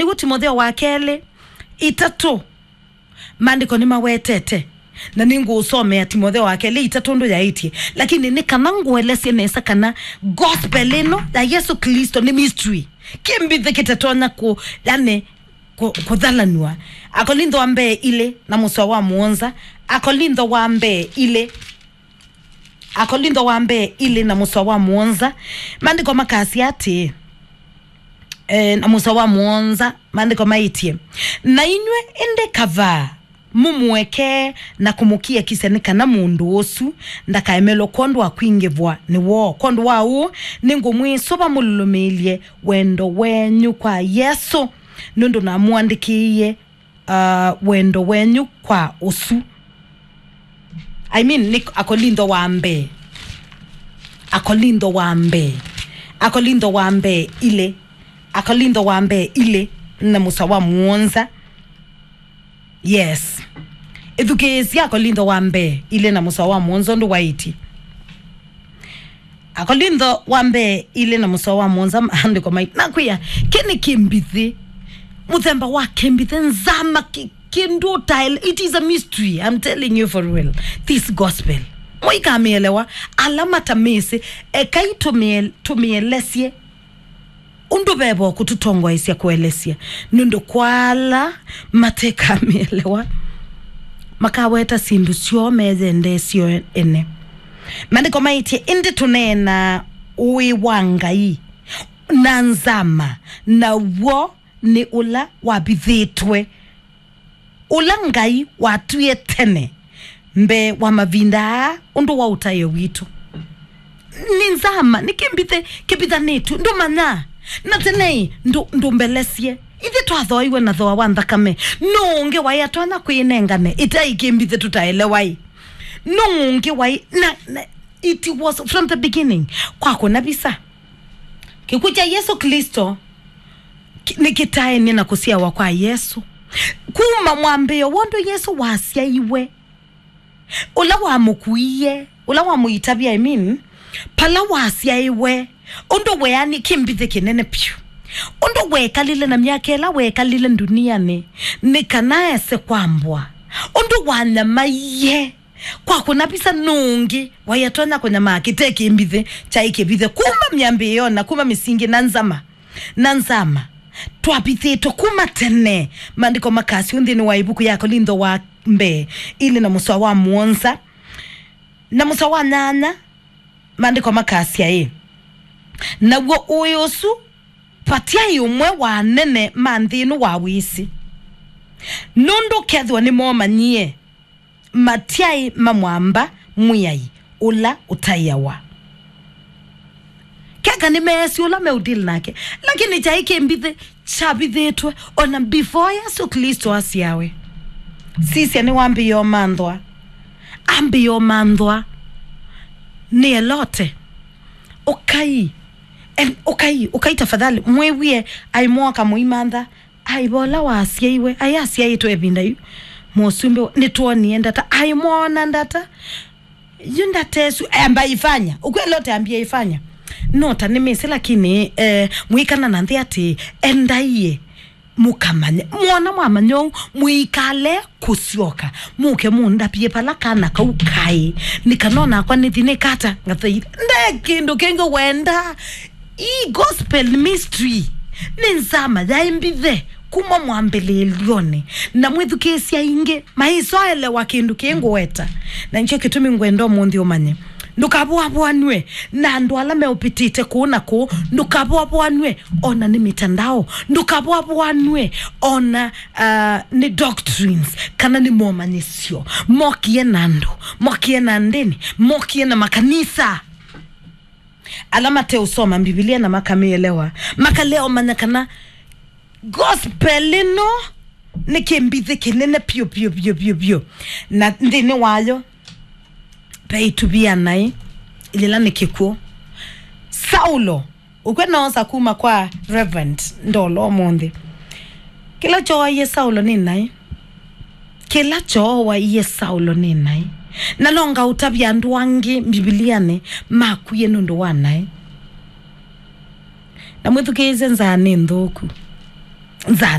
niwo Timotheo wa kele itatu maandiko ni mawetete na ningu usome ya Timotheo wa kele itatu ndo yaitie lakini ni kana nguelese nesa kana gospel ino ya Yesu Kristo ni mystery kimbithe kitatona ku yani kudhalanwa Akolintho wa mbee ile na musa wa muonza Akolintho wa mbee ile na musa wa muonza maandiko makasi ati na musa wa muonza maandiko maitie na inywe ende kava mumweke na kumukia kisenika na mundu osu ndakaemelo kondo akwingevwa ni wo kondo wao ningu mwisoba mululumilie wendo wenyu kwa Yesu nundo na muandikiye wendo wenyu kwa osu I mean ni Akolintho wa mbee ile na musa wa muonza yes edukezi Akolintho wa mbee ile na musa wa muonza ndo waiti Akolintho wa mbee ile na musa wa muonza andiko maiti nakuya kini kimbithi muthemba wa kimbithi nzama kindu tile it is a mystery I'm telling you for real this gospel moika mielewa alama tamese tumielesie undu bebo kututongwa isia kuelesia nundo kwala mateka mielewa makaweta sindu sio mezende sio ene maandiko maiti indi tunena uwi wangai na nzama na wo ni ula wabithitwe ula ngai watuye tene mbe wa mavinda undu wa utaye witu ni nzama nikimbithe kibitha netu ndo mana na tenei ndo mbelesie ithi twathoiwe na thoa wa nthakame nungi wai atwana kwinengane itaikimbithe tutaelewai nungi wai na it was from the beginning kwako na bisa kikuja Yesu Kristo nikitae nina kusia wa kwa Yesu kuma mwambio wondo Yesu wasia iwe ula wa mukuiye ula wa muitabia I mean pala wasia iwe ondo weani kimbithe kinene pyu ondo wekalile na myakela wekalile duniani nikanae se kwambwa ondo wanamaye kwa kuna pisa nungi wayatona kwenye makite kimbithe chaikibithe kuma myambio na kuma misingi nanzama twapithe to kuma tene maandiko makasi undini wa ibuku ya Akolintho wa mbee ili na musa wa muonza na musa wa nana maandiko makasi ya na wo uyosu patia yumwe wa nene mandhinu wa wisi nundo kethwa ni momanyie matiai mamwamba muyai ula utayawa kaka ni mesi ula meudil nake lakini chaike mbithe chabithitwe ona before Yesu Kristo asiawe sisi ni wambiyo mandwa ni elote ukai tafadhali mwewie aimoka muimanda aibola wasiaiwe ayasiai to ebinda yu mosumbe nituoni ndata aimona ndata yunda tesu amba ifanya ukwelote ambia ifanya nota nimese lakini muikana nanthi ati endaiye mukamanya mwana mwamanyo muikale kusioka muke munda pie pala kana kaukai nikanona kwa nithine kata ngathai ndekindu kengo wenda gospel mystery nenzama yaimbithe kuma mwambelelione na mwithukesia inge maisoele wa kindu kengo weta na nche kitumi ngwendo mundi omanye ndukabwabwanwe na ndo alame upitite kuona ko ndukabwabwanwe ona ni mitandao ndukabwabwanwe ona ni doctrines kana ni momanisio mokie nando mokie nandeni mokie na makanisa alama te usoma Biblia na makameelewa makaleo manakana gospel no nikembithe kinene pio na ndine wayo pay to be anai ilila nikikuo Saulo ukwena osa kuma kwa Reverend ndolo monde kila chowa iye Saulo ni nai kila chowa iye Saulo ni nai nalonga utabia nduangi Bibiliane makuye nundo wanai na mwithu keze nzani ndoku nzani